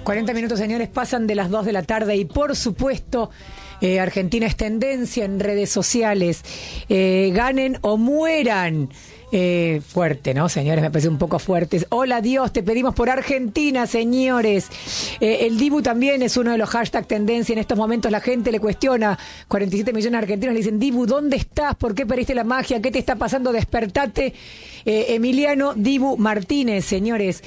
40 minutos, señores, pasan de las 2 de la tarde y por supuesto Argentina es tendencia en redes sociales. Ganen o mueran. Fuerte, ¿no, señores? Me parece un poco fuerte. Hola Dios, te pedimos por Argentina, señores. El Dibu también es uno de los hashtags tendencia. En estos momentos la gente le cuestiona. 47 millones de argentinos le dicen: Dibu, ¿dónde estás? ¿Por qué perdiste la magia? ¿Qué te está pasando? Despertate. Emiliano Dibu Martínez, señores.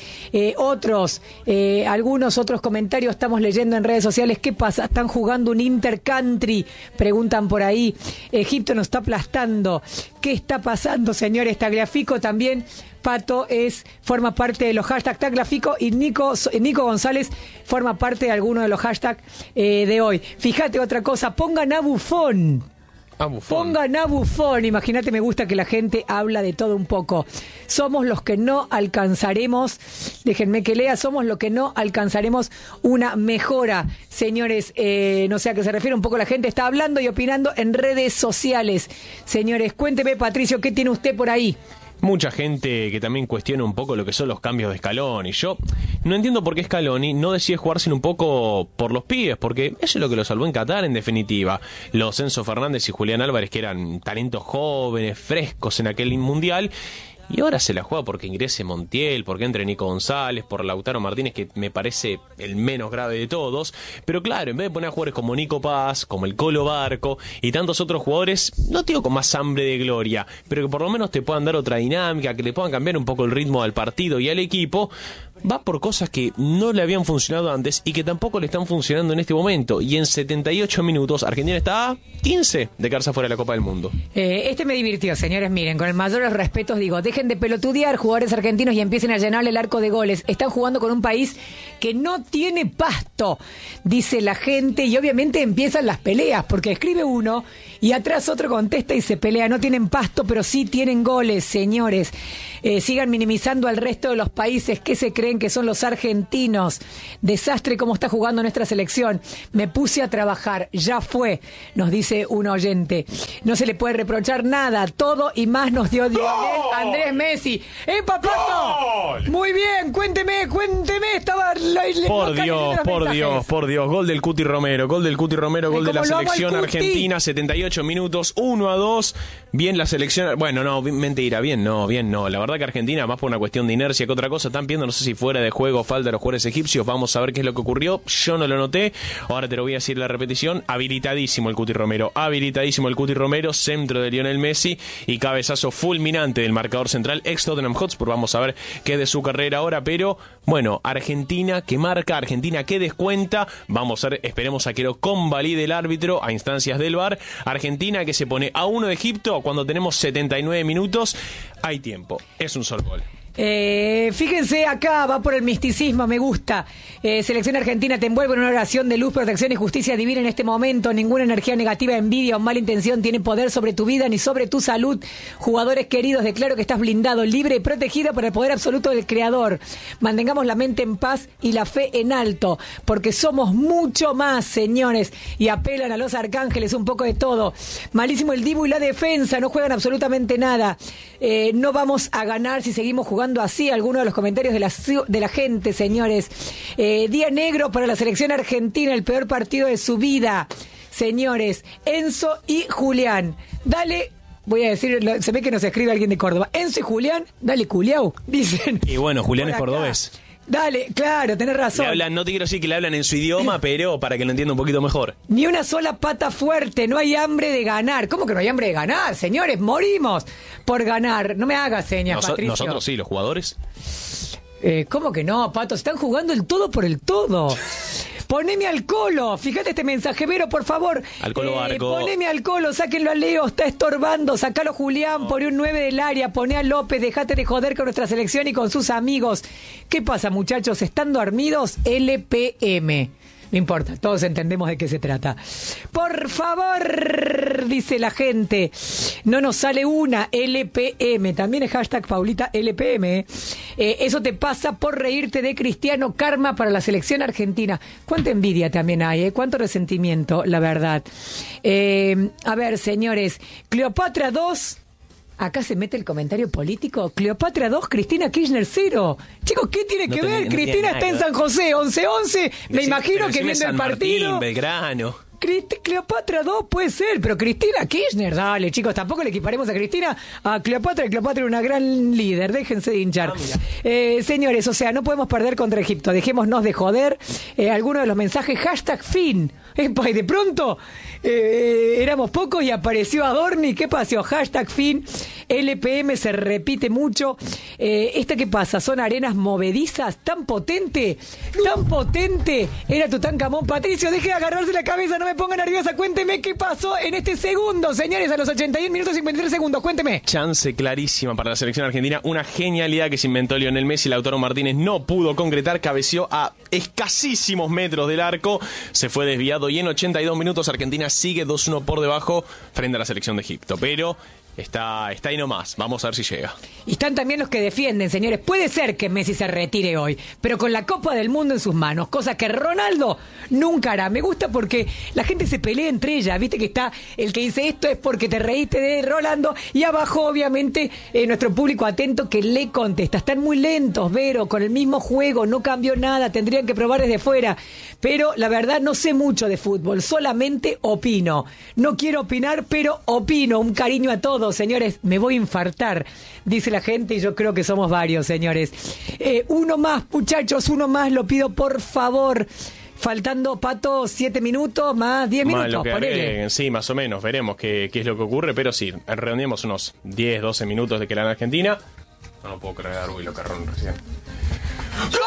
Algunos otros comentarios estamos leyendo en redes sociales. ¿Qué pasa? ¿Están jugando un intercountry? Preguntan por ahí. Egipto nos está aplastando. ¿Qué está pasando, señores? Tagliafico también, Pato, forma parte de los hashtags Tagliafico, y Nico González forma parte de alguno de los hashtags de hoy. Fíjate otra cosa, pongan a Buffon. Pongan a Buffon. Imagínate, me gusta que la gente habla de todo un poco. Somos los que no alcanzaremos, déjenme que lea, somos los que no alcanzaremos una mejora. Señores, no sé a qué se refiere un poco la gente, está hablando y opinando en redes sociales. Señores, cuénteme, Patricio, ¿qué tiene usted por ahí? Mucha gente que también cuestiona un poco lo que son los cambios de Scaloni. Yo no entiendo por qué Scaloni no decide jugarse un poco por los pibes, porque eso es lo que lo salvó en Qatar, en definitiva. Los Enzo Fernández y Julián Álvarez, que eran talentos jóvenes, frescos en aquel mundial, y ahora se la juega porque ingrese Montiel, porque entre Nico González, por Lautaro Martínez, que me parece el menos grave de todos. Pero claro, en vez de poner a jugadores como Nico Paz, como el Colo Barco y tantos otros jugadores, no digo con más hambre de gloria, pero que por lo menos te puedan dar otra dinámica, que le puedan cambiar un poco el ritmo al partido y al equipo, va por cosas que no le habían funcionado antes y que tampoco le están funcionando en este momento. Y en 78 minutos Argentina está a 15 de quedarse fuera de la Copa del Mundo. Me divirtió, señores. Miren, con el mayor de los respetos digo, dejen de pelotudear, jugadores argentinos, y empiecen a llenarle el arco de goles. Están jugando con un país que no tiene pasto, dice la gente, y obviamente empiezan las peleas, porque escribe uno y atrás otro contesta y se pelea. No tienen pasto, pero sí tienen goles, señores. Sigan minimizando al resto de los países. ¿Qué se creen que son los argentinos? Desastre cómo está jugando nuestra selección. Me puse a trabajar, ya fue, nos dice un oyente. No se le puede reprochar nada, todo y más nos dio Andrés Messi. ¡Papato! Muy bien, cuénteme. Estaba por Dios, gol del Cuti Romero, gol de la selección argentina, 78 minutos, 1-2. Bien la selección, bueno, no, mentira, bien no. La verdad que Argentina, más por una cuestión de inercia que otra cosa, están viendo, no sé si fuera de juego falta de los jugadores egipcios. Vamos a ver qué es lo que ocurrió. Yo no lo noté, ahora te lo voy a decir la repetición. Habilitadísimo el Cuti Romero, centro de Lionel Messi y cabezazo fulminante del marcador central ex Tottenham Hotspur. Vamos a ver qué es de su carrera ahora, pero bueno, Argentina que marca, Argentina que descuenta. Vamos a ver, esperemos a que lo convalide el árbitro a instancias del VAR. Argentina que se pone a 1 de Egipto cuando tenemos 79 minutos. Hay tiempo, es un solo gol. Fíjense, acá va por el misticismo, me gusta. Selección Argentina te envuelve en una oración de luz, protección y justicia divina en este momento. Ninguna energía negativa, envidia o mala intención tiene poder sobre tu vida ni sobre tu salud. Jugadores queridos, declaro que estás blindado, libre y protegido por el poder absoluto del Creador. Mantengamos la mente en paz y la fe en alto, porque somos mucho más, señores. Y apelan a los arcángeles, un poco de todo. Malísimo el Dibu y la defensa, no juegan absolutamente nada. No vamos a ganar si seguimos jugando así. Algunos de los comentarios de la gente, señores. Día negro para la selección argentina, el peor partido de su vida, señores. Enzo y Julián, dale. Voy a decir, se ve que nos escribe alguien de Córdoba. Enzo y Julián, dale culiao, dicen. Y bueno, Julián es cordobés. Dale, claro, tenés razón. Le hablan, no te quiero decir que le hablan en su idioma, pero para que lo entienda un poquito mejor. Ni una sola pata fuerte, no hay hambre de ganar. ¿Cómo que no hay hambre de ganar, señores? Morimos por ganar. No me hagas señas, Patricio. Nosotros sí, los jugadores. ¿Cómo que no, Pato? Están jugando el todo por el todo. Poneme al Colo, fíjate este mensaje, Vero, por favor. Al Colo Barco. Poneme al Colo, sáquenlo a Leo, está estorbando, sacalo Julián, poné un 9 del área, poné a López, dejate de joder con nuestra selección y con sus amigos. ¿Qué pasa, muchachos? ¿Están dormidos? LPM. No importa, todos entendemos de qué se trata. Por favor, dice la gente, no nos sale una LPM. También es hashtag Paulita LPM. Eso te pasa por reírte de Cristiano. Karma para la selección argentina. Cuánta envidia también hay, cuánto resentimiento, la verdad. A ver, señores, Cleopatra 2... Acá se mete el comentario político. Cleopatra 2, Cristina Kirchner 0. Chicos, ¿qué tiene que ver? Cristina está en San José, 11-11. Me imagino que viendo el partido. Martín, Belgrano. Cleopatra 2 puede ser, pero Cristina Kirchner, dale, chicos, tampoco le equiparemos a Cristina a Cleopatra. Cleopatra era una gran líder, déjense de hinchar. Señores, o sea, no podemos perder contra Egipto, dejémonos de joder. Algunos de los mensajes, #fin. Y de pronto éramos pocos y apareció Adorni. ¿Qué pasó? #fin. LPM se repite mucho. ¿Qué pasa? ¿Son arenas movedizas? ¿Tan potente? ¿Tan potente? Era Tutankamón. Patricio, deje de agarrarse la cabeza, no me ponga nerviosa. Cuénteme qué pasó en este segundo, señores, a los 81 minutos 53 segundos. Cuénteme. Chance clarísima para la selección argentina. Una genialidad que se inventó Lionel Messi. Lautaro Martínez no pudo concretar. Cabeció a escasísimos metros del arco. Se fue desviado y en 82 minutos Argentina sigue 2-1 por debajo frente a la selección de Egipto. Pero está ahí nomás. Vamos a ver si llega. Y están también los que defienden, señores. Puede ser que Messi se retire hoy, pero con la Copa del Mundo en sus manos, cosa que Ronaldo nunca hará. Me gusta porque la gente se pelea entre ellas. Viste que está el que dice esto es porque te reíste de Rolando, y abajo obviamente nuestro público atento que le contesta. Están muy lentos, Vero, con el mismo juego, no cambió nada, tendrían que probar desde fuera. Pero la verdad no sé mucho de fútbol, solamente opino. No quiero opinar, pero opino. Un cariño a todos, señores. Me voy a infartar, dice la gente, y yo creo que somos varios, señores. Uno más, muchachos, uno más, lo pido por favor. Faltando, Pato, 7 minutos, más 10 minutos, ponele. Sí, más o menos, veremos qué es lo que ocurre, pero sí, redondeamos unos 10, 12 minutos de que la Argentina. No puedo creer, Arby, lo carrón recién. ¡Gol!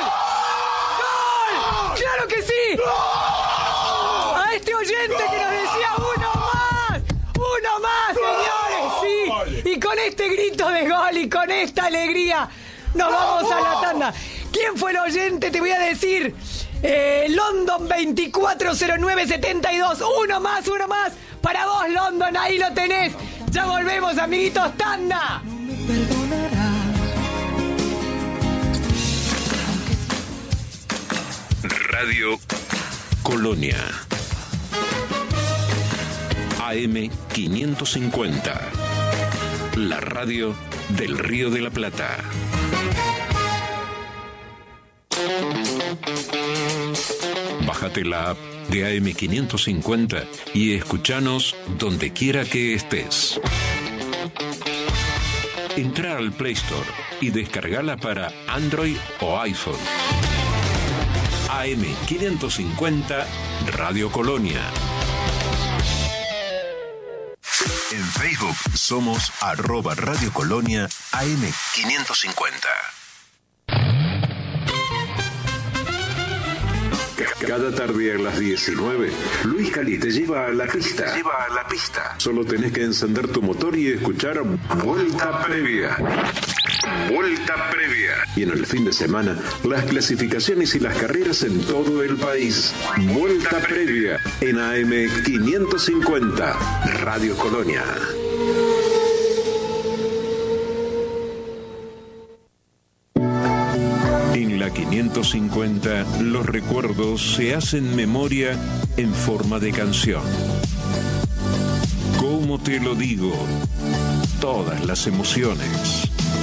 ¡Claro que sí! A este oyente que nos decía uno más, señores, sí. Y con este grito de gol y con esta alegría nos vamos a la tanda. ¿Quién fue el oyente? Te voy a decir. London 240972. Uno más. Para vos, London, ahí lo tenés. Ya volvemos, amiguitos, tanda. Radio Colonia AM 550, la radio del Río de la Plata. Bájate la app de AM 550 y escuchanos donde quiera que estés. Entra al Play Store y descargala para Android o iPhone. AM 550 Radio Colonia. En Facebook somos @Radio Colonia AM 550. Cada tarde a las 19, Luis Cali te lleva a la pista. Solo tenés que encender tu motor y escuchar Vuelta Previa. Y en el fin de semana, las clasificaciones y las carreras en todo el país. Vuelta Previa en AM 550, Radio Colonia. En la 550, los recuerdos se hacen memoria en forma de canción. ¿Cómo te lo digo? Todas las emociones,